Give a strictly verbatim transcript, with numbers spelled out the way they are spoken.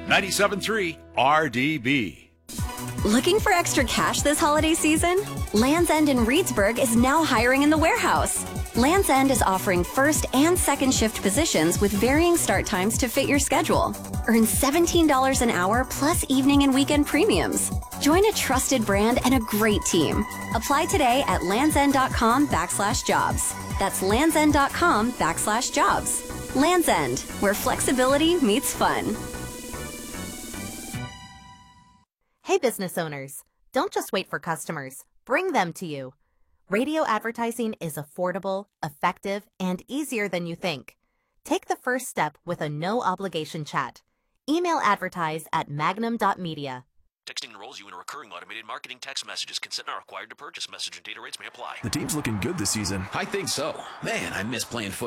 ninety-seven point three R D B. Looking for extra cash this holiday season? Land's End in Reedsburg is now hiring in the warehouse. Land's End is offering first and second shift positions with varying start times to fit your schedule. Earn seventeen dollars an hour plus evening and weekend premiums. Join a trusted brand and a great team. Apply today at landsend.com backslash jobs. That's landsend.com backslash jobs. Land's End, where flexibility meets fun. Hey business owners, don't just wait for customers, bring them to you. Radio advertising is affordable, effective, and easier than you think. Take the first step with a no-obligation chat. Email advertise at magnum dot media. Texting enrolls you in a recurring automated marketing text messages. Consent not required to purchase. Message and data rates may apply. The team's looking good this season. I think so. Man, I miss playing football.